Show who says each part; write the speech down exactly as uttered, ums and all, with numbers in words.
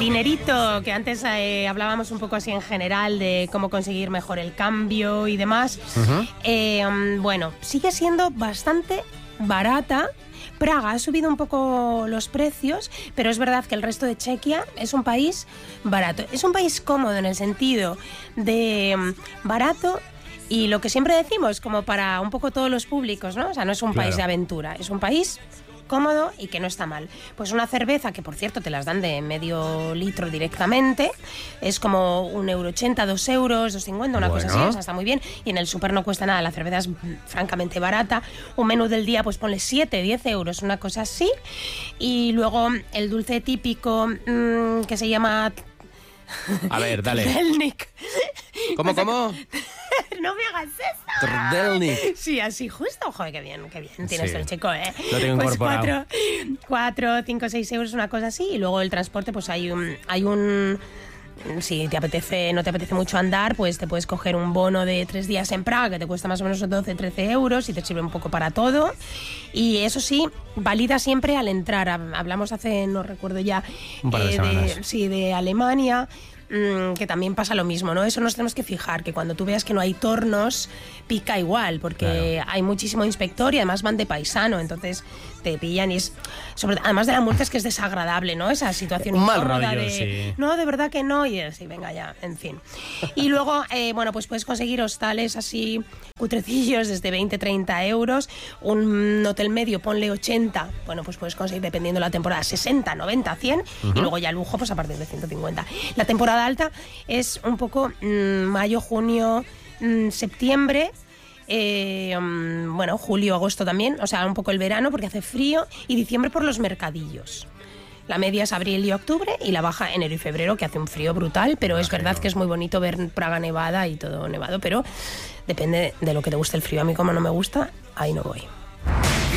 Speaker 1: dinerito, que antes eh, hablábamos un poco así en general de cómo conseguir mejor el cambio y demás, uh-huh. eh, bueno, sigue siendo bastante barata. Praga ha subido un poco los precios, pero es verdad que el resto de Chequia es un país barato. Es un país cómodo en el sentido de um, barato y lo que siempre decimos, como para un poco todos los públicos, ¿no? O sea, no es un claro. país de aventura, es un país cómodo y que no está mal. Pues una cerveza, que por cierto te las dan de medio litro directamente, es como un euro ochenta, dos euros, dos cincuenta, una bueno. cosa así, o sea, está muy bien. Y en el súper no cuesta nada, la cerveza es francamente barata. Un menú del día, pues ponle siete, diez euros, una cosa así. Y luego el dulce típico mmm, que se llama...
Speaker 2: A ver, dale.
Speaker 1: Trdelnik.
Speaker 2: ¿Cómo, cómo?
Speaker 1: No me hagas eso.
Speaker 2: Trdelnik.
Speaker 1: Sí, así justo. Joder, qué bien, qué bien. Tienes
Speaker 2: sí.
Speaker 1: el chico, ¿eh?
Speaker 2: Lo tengo
Speaker 1: pues
Speaker 2: incorporado.
Speaker 1: Cuatro, cuatro, cinco, seis euros, una cosa así. Y luego el transporte, pues hay un... Hay un si te apetece, no te apetece mucho andar, pues te puedes coger un bono de tres días en Praga que te cuesta más o menos doce, trece euros y te sirve un poco para todo. Y eso sí, valida siempre al entrar. Hablamos hace, no recuerdo ya,
Speaker 2: un par de,
Speaker 1: eh,
Speaker 2: semanas.
Speaker 1: de, sí, de Alemania, mmm, que también pasa lo mismo, ¿no? Eso nos tenemos que fijar, que cuando tú veas que no hay tornos, pica igual, porque claro. hay muchísimo inspector y además van de paisano, entonces te pillan y es... Sobre, además de la multa es que es desagradable, ¿no? Esa situación
Speaker 2: un mal rollo,
Speaker 1: de,
Speaker 2: sí.
Speaker 1: No, de verdad que no, y así, venga ya, en fin. Y luego, eh, bueno, pues puedes conseguir hostales así cutrecillos desde veinte, treinta euros, un hotel medio, ponle ochenta, bueno, pues puedes conseguir, dependiendo de la temporada, sesenta, noventa, cien, uh-huh. y luego ya lujo, pues a partir de ciento cincuenta. La temporada alta es un poco mmm, mayo, junio, mmm, septiembre, Eh, um, bueno, julio, agosto también, o sea, un poco el verano porque hace frío, y diciembre por los mercadillos. La media es abril y octubre y la baja enero y febrero, que hace un frío brutal, pero es verdad que es muy bonito ver Praga nevada y todo nevado, pero depende de lo que te guste el frío. A mí, como no me gusta, ahí no voy.